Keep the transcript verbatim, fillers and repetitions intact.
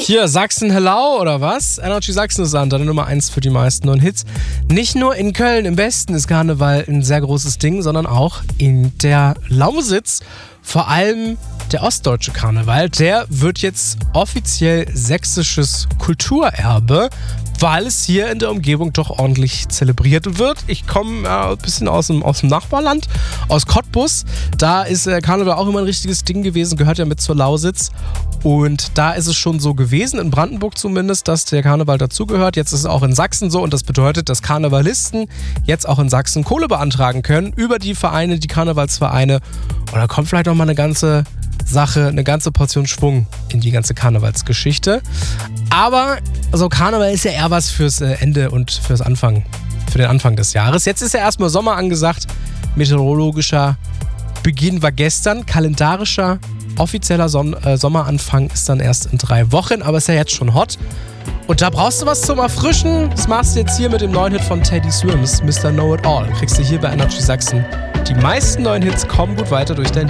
Hier, Sachsen Hello oder was? Energy Sachsen ist an, deine Nummer eins für die meisten neuen Hits. Nicht nur in Köln im Westen ist Karneval ein sehr großes Ding, sondern auch in der Lausitz. Vor allem der ostdeutsche Karneval, der wird jetzt offiziell sächsisches Kulturerbe, weil es hier in der Umgebung doch ordentlich zelebriert wird. Ich komme äh, ein bisschen aus dem, aus dem Nachbarland, aus Cottbus. Da ist äh, Karneval auch immer ein richtiges Ding gewesen, gehört ja mit zur Lausitz. Und da ist es schon so gewesen, in Brandenburg zumindest, dass der Karneval dazugehört. Jetzt ist es auch in Sachsen so und das bedeutet, dass Karnevalisten jetzt auch in Sachsen Kohle beantragen können über die Vereine, die Karnevalsvereine. Und da kommt vielleicht auch mal eine ganze Sache, eine ganze Portion Schwung in die ganze Karnevalsgeschichte. Aber also Karneval ist ja eher was fürs Ende und fürs Anfang, für den Anfang des Jahres. Jetzt ist ja erstmal Sommer angesagt. Meteorologischer Beginn war gestern. Kalendarischer, offizieller Son- äh, Sommeranfang ist dann erst in drei Wochen, aber ist ja jetzt schon hot. Und da brauchst du was zum Erfrischen. Das machst du jetzt hier mit dem neuen Hit von Teddy Swims, Mister Know It All. Kriegst du hier bei Energy Sachsen. Die meisten neuen Hits kommen gut weiter durch dein